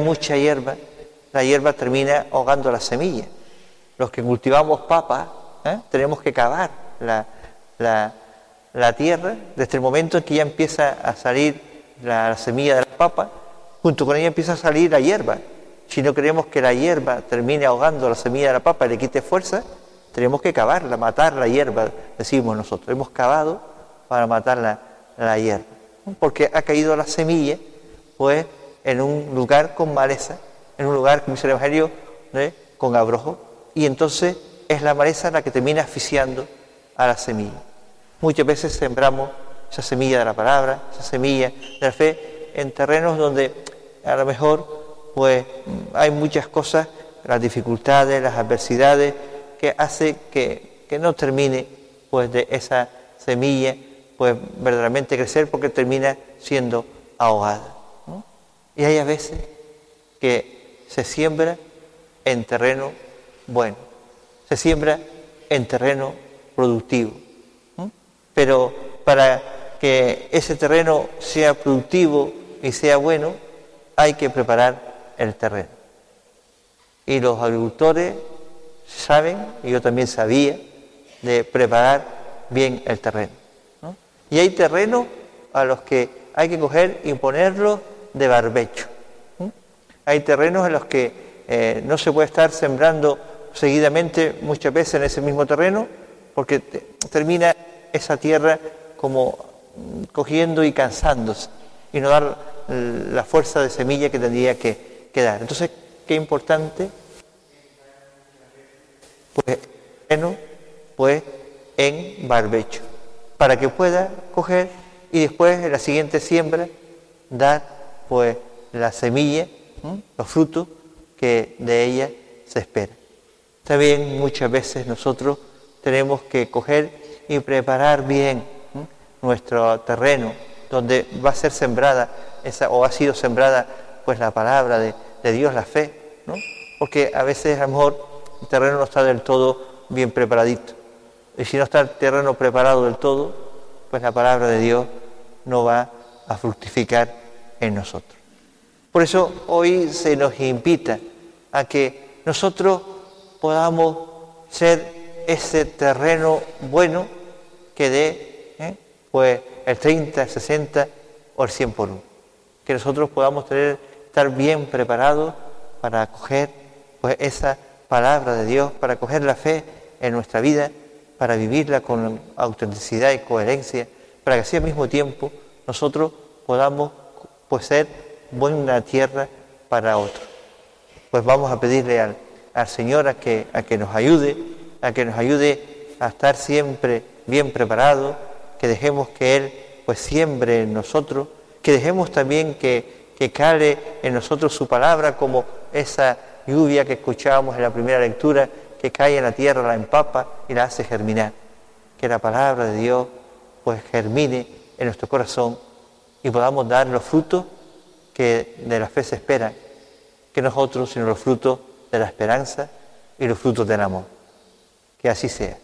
mucha hierba, la hierba termina ahogando la semilla. Los que cultivamos papas, tenemos que cavar la tierra desde el momento en que ya empieza a salir la semilla de la papa, junto con ella empieza a salir la hierba. Si no queremos que la hierba termine ahogando la semilla de la papa y le quite fuerza, tenemos que cavarla, matar la hierba, decimos nosotros. Hemos cavado para matar la hierba, porque ha caído la semilla pues en un lugar con maleza, en un lugar, como dice el Evangelio, con abrojo, y entonces es la maleza la que termina asfixiando a la semilla. Muchas veces sembramos esa semilla de la palabra, esa semilla de la fe, en terrenos donde a lo mejor pues hay muchas cosas, las dificultades, las adversidades, que hace que no termine pues de esa semilla pues verdaderamente crecer, porque termina siendo ahogada, ¿no? Y hay a veces que se siembra en terreno bueno, se siembra en terreno productivo, ¿no? Pero para que ese terreno sea productivo y sea bueno, hay que preparar el terreno. Y los agricultores saben, y yo también sabía, de preparar bien el terreno, ¿no? Y hay terrenos a los que hay que coger y ponerlos de barbecho, ¿no? Hay terrenos en los que no se puede estar sembrando seguidamente muchas veces en ese mismo terreno, porque termina esa tierra como cogiendo y cansándose, y no dar la fuerza de semilla que tendría que dar. Entonces, qué importante, pues, pues en barbecho, para que pueda coger y después en la siguiente siembra dar pues la semilla, los frutos que de ella se espera. También muchas veces nosotros tenemos que coger y preparar bien nuestro terreno donde va a ser sembrada o ha sido sembrada pues la palabra de Dios, la fe, ¿no? Porque a veces a lo mejor el terreno no está del todo bien preparadito. Y si no está el terreno preparado del todo, pues la palabra de Dios no va a fructificar en nosotros. Por eso hoy se nos invita a que nosotros podamos ser ese terreno bueno que dé pues el 30, el 60 o el 100 por 1. Que nosotros podamos estar bien preparados para acoger pues esa palabra de Dios, para acoger la fe en nuestra vida, para vivirla con autenticidad y coherencia, para que así al mismo tiempo nosotros podamos pues ser buena tierra para otros. Pues vamos a pedirle al Señor a que nos ayude, a estar siempre bien preparados, que dejemos que Él pues siembre en nosotros, que dejemos también que cale en nosotros su palabra, como esa lluvia que escuchábamos en la primera lectura, que cae en la tierra, la empapa y la hace germinar. Que la palabra de Dios pues germine en nuestro corazón y podamos dar los frutos que de la fe se esperan, que nosotros, sino los frutos de la esperanza y los frutos del amor. Que así sea.